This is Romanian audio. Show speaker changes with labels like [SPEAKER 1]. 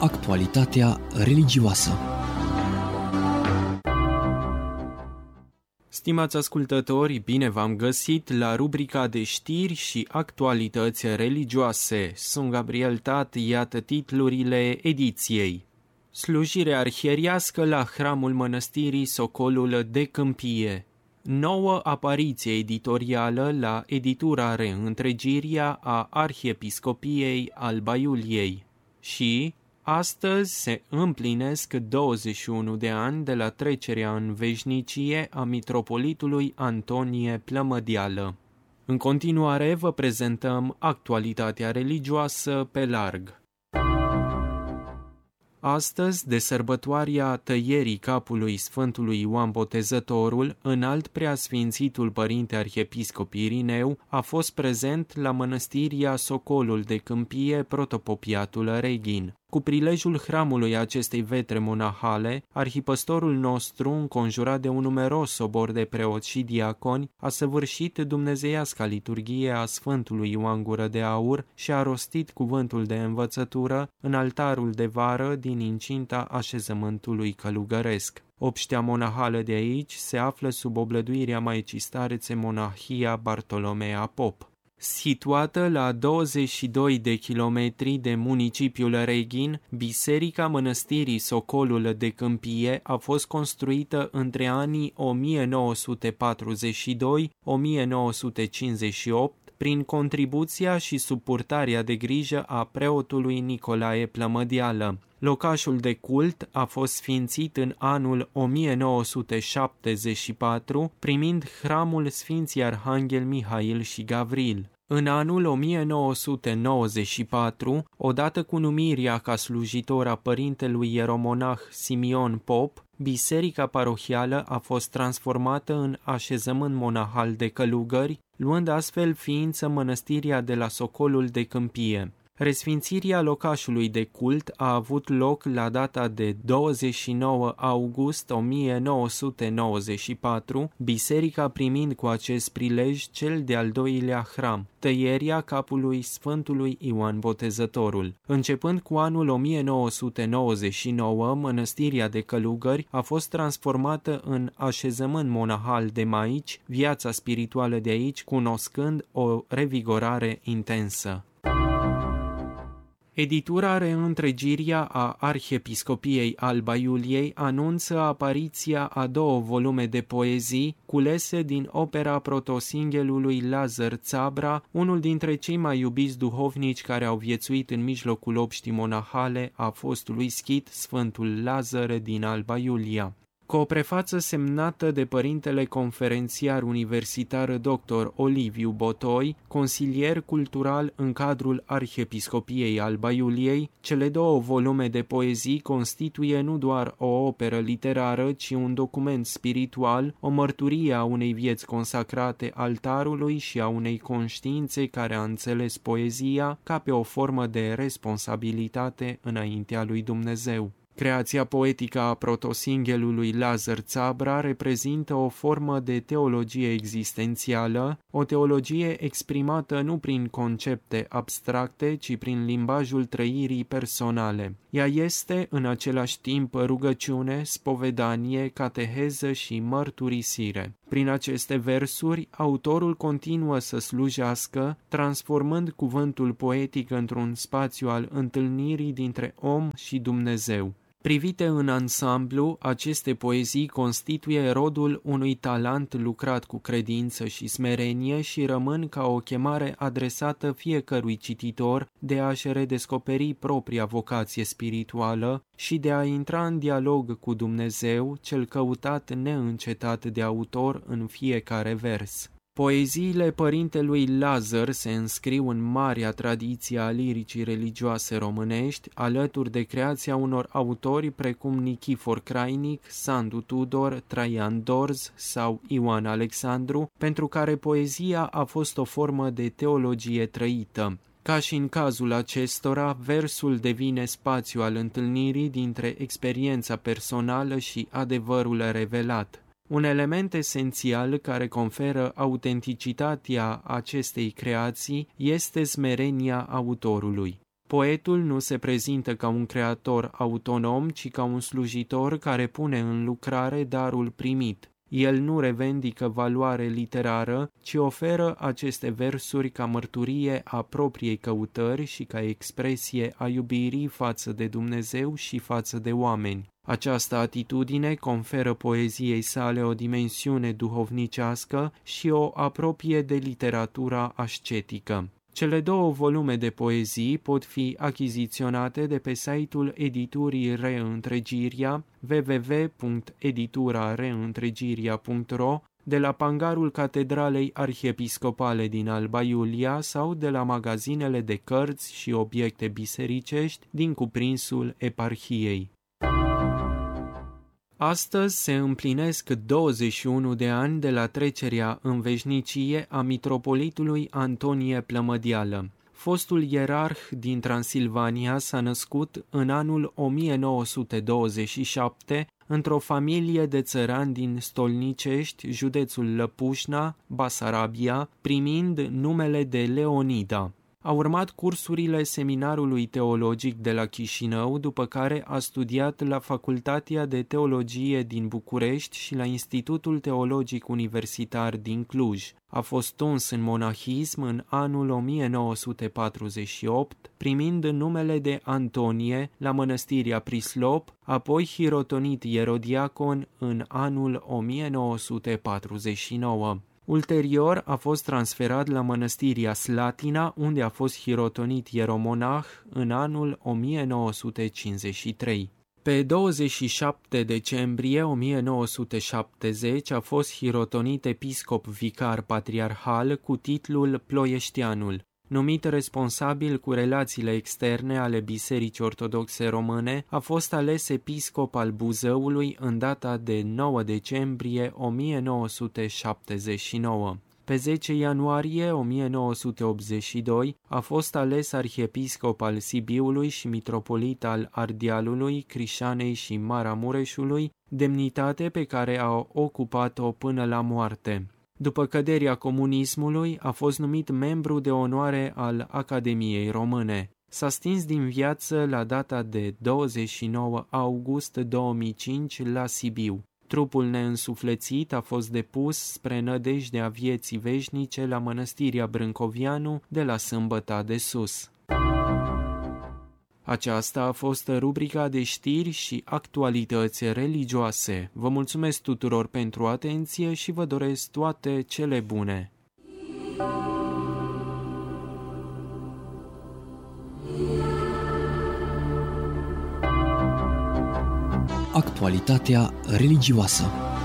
[SPEAKER 1] Actualitatea religioasă.
[SPEAKER 2] Stimați ascultători, bine v-am găsit la rubrica de știri și actualități religioase. Sunt Gabriel Tat, iată titlurile ediției. Slujire arhieriască la hramul mănăstirii Socolul de Câmpie. Nouă apariție editorială la editura Reîntregiria a Arhiepiscopiei Alba Iuliei. Și astăzi se împlinesc 21 de ani de la trecerea în veșnicie a mitropolitului Antonie Plămădeală. În continuare vă prezentăm actualitatea religioasă pe larg. Astăzi, de sărbătoarea tăierii capului Sfântului Ioan Botezătorul, înalt preasfințitul părinte arhiepiscop Irineu a fost prezent la mănăstirea Socolul de Câmpie, protopopiatul Reghin. Cu prilejul hramului acestei vetre monahale, arhipăstorul nostru, înconjurat de un numeros sobor de preoți și diaconi, a săvârșit dumnezeiasca liturghie a Sfântului Ioan Gură de Aur și a rostit cuvântul de învățătură în altarul de vară din incinta așezământului călugăresc. Obștea monahală de aici se află sub oblăduirea Maicii Starețe Monahia Bartolomea Pop. Situată la 22 de kilometri de municipiul Reghin, Biserica Mănăstirii Socolul de Câmpie a fost construită între anii 1942-1958 prin contribuția și sub purtarea de grijă a preotului Nicolae Plămădeală. Locașul de cult a fost sfințit în anul 1974, primind hramul Sfinții Arhanghel Mihail și Gavril. În anul 1994, odată cu numirea ca slujitor a părintelui ieromonah Simion Pop, biserica parohială a fost transformată în așezământ monahal de călugări, luând astfel ființă mănăstirea de la Socolul de Câmpie. Resfințirea locașului de cult a avut loc la data de 29 august 1994, biserica primind cu acest prilej cel de-al doilea hram, tăierea capului Sfântului Ioan Botezătorul. Începând cu anul 1999, mănăstirea de călugări a fost transformată în așezământ monahal de maici, viața spirituală de aici cunoscând o revigorare intensă. Editura Reîntregiria a Arhiepiscopiei Alba Iuliei anunță apariția a 2 volume de poezii culese din opera Protosinghelului Lazar Țabra, unul dintre cei mai iubiți duhovnici care au viețuit în mijlocul obștii monahale a fostului schit Sfântul Lazar din Alba Iulia. Cu o prefață semnată de părintele conferențiar universitar dr. Oliviu Botoi, consilier cultural în cadrul Arhiepiscopiei Alba Iuliei, cele 2 volume de poezii constituie nu doar o operă literară, ci un document spiritual, o mărturie a unei vieți consacrate altarului și a unei conștiințe care a înțeles poezia ca pe o formă de responsabilitate înaintea lui Dumnezeu. Creația poetică a protosinghelului Lazar Țabra reprezintă o formă de teologie existențială, o teologie exprimată nu prin concepte abstracte, ci prin limbajul trăirii personale. Ea este, în același timp, rugăciune, spovedanie, cateheză și mărturisire. Prin aceste versuri, autorul continuă să slujească, transformând cuvântul poetic într-un spațiu al întâlnirii dintre om și Dumnezeu. Privite în ansamblu, aceste poezii constituie rodul unui talent lucrat cu credință și smerenie și rămân ca o chemare adresată fiecărui cititor de a-și redescoperi propria vocație spirituală și de a intra în dialog cu Dumnezeu, cel căutat neîncetat de autor în fiecare vers. Poeziile părintelui Lazar se înscriu în marea tradiție a liricii religioase românești, alături de creația unor autori precum Nichifor Crainic, Sandu Tudor, Traian Dorz sau Ioan Alexandru, pentru care poezia a fost o formă de teologie trăită. Ca și în cazul acestora, versul devine spațiu al întâlnirii dintre experiența personală și adevărul revelat. Un element esențial care conferă autenticitatea acestei creații este smerenia autorului. Poetul nu se prezintă ca un creator autonom, ci ca un slujitor care pune în lucrare darul primit. El nu revendică valoare literară, ci oferă aceste versuri ca mărturie a propriei căutări și ca expresie a iubirii față de Dumnezeu și față de oameni. Această atitudine conferă poeziei sale o dimensiune duhovnicească și o apropie de literatura ascetică. Cele 2 volume de poezii pot fi achiziționate de pe site-ul editurii Reîntregiria www.editurareîntregiria.ro, de la pangarul Catedralei Arhiepiscopale din Alba Iulia sau de la magazinele de cărți și obiecte bisericești din cuprinsul eparhiei. Astăzi se împlinesc 21 de ani de la trecerea în veșnicie a mitropolitului Antonie Plămădeală. Fostul ierarh din Transilvania s-a născut în anul 1927 într-o familie de țărani din Stolnicești, județul Lăpușna, Basarabia, primind numele de Leonida. A urmat cursurile Seminarului Teologic de la Chișinău, după care a studiat la Facultatea de Teologie din București și la Institutul Teologic Universitar din Cluj. A fost tuns în monahism în anul 1948, primind numele de Antonie la mănăstirea Prislop, apoi hirotonit ierodiacon în anul 1949. Ulterior a fost transferat la mănăstirea Slatina, unde a fost hirotonit ieromonah în anul 1953. Pe 27 decembrie 1970 a fost hirotonit episcop vicar patriarhal cu titlul Ploieșteanul. Numit responsabil cu relațiile externe ale Bisericii Ortodoxe Române, a fost ales episcop al Buzăului în data de 9 decembrie 1979. Pe 10 ianuarie 1982 a fost ales arhiepiscop al Sibiului și mitropolit al Ardealului, Crișanei și Maramureșului, demnitate pe care a ocupat-o până la moarte. După căderea comunismului, a fost numit membru de onoare al Academiei Române. S-a stins din viață la data de 29 august 2005 la Sibiu. Trupul neînsuflețit a fost depus spre nădejdea vieții veșnice la mănăstirea Brâncovianu de la Sâmbăta de Sus. Aceasta a fost rubrica de știri și actualități religioase. Vă mulțumesc tuturor pentru atenție și vă doresc toate cele bune.
[SPEAKER 1] Actualitatea religioasă.